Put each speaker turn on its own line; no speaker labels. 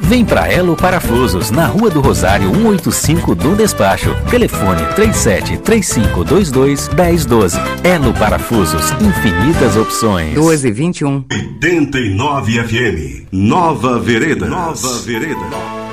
Vem pra Elo Parafusos, na Rua do Rosário 185 do Despacho. Telefone 3735221012. Elo Parafusos, infinitas opções.
12h21.
89 FM, Nova Vereda. Nova Vereda.